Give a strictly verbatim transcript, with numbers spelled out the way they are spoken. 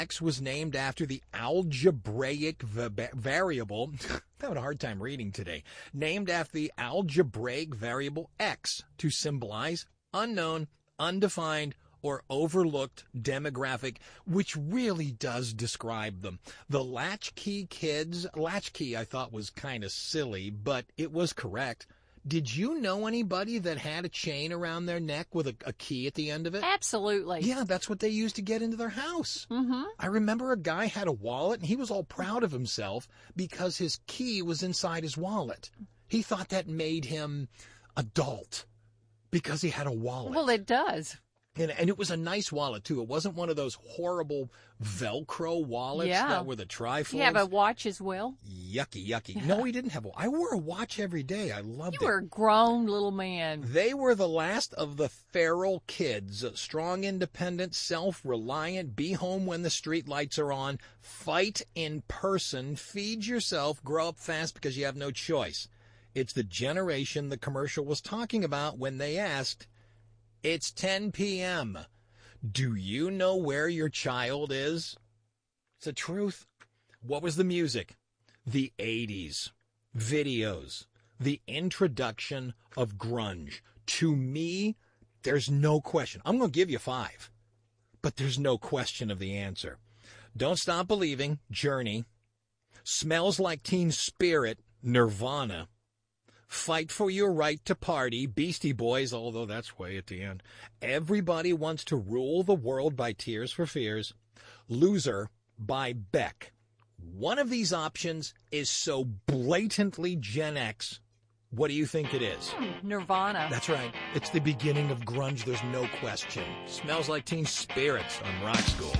X was named after the algebraic va- variable. I'm having a hard time reading today. Named after the algebraic variable X to symbolize unknown, undefined, or overlooked demographic, which really does describe them. The latchkey kids, latchkey I thought was kind of silly, but it was correct. Did you know anybody that had a chain around their neck with a, a key at the end of it? Absolutely. Yeah, that's what they used to get into their house. Mm-hmm. I remember a guy had a wallet, and he was all proud of himself because his key was inside his wallet. He thought that made him adult because he had a wallet. Well, it does. And, and it was a nice wallet, too. It wasn't one of those horrible Velcro wallets Yeah. that were the trifolds. You have a watch as well? Yucky, yucky. No, he didn't have a I wore a watch every day. I loved You it. were a grown little man. They were the last of the feral kids. Strong, independent, self-reliant, be home when the street lights are on, fight in person, feed yourself, grow up fast because you have no choice. It's the generation the commercial was talking about when they asked, "It's ten p.m. Do you know where your child is?" It's the truth. What was the music? The eighties. Videos. The introduction of grunge. To me, there's no question. I'm going to give you five, but there's no question of the answer. Don't Stop Believing, Journey. Smells Like Teen Spirit, Nirvana. Fight for Your Right to Party, Beastie Boys, although that's way at the end. Everybody Wants to Rule the World by Tears for Fears. Loser by Beck. One of these options is so blatantly Gen X. What do you think it is? Nirvana. That's right. It's the beginning of grunge. There's no question. Smells Like Teen Spirits on Rock School.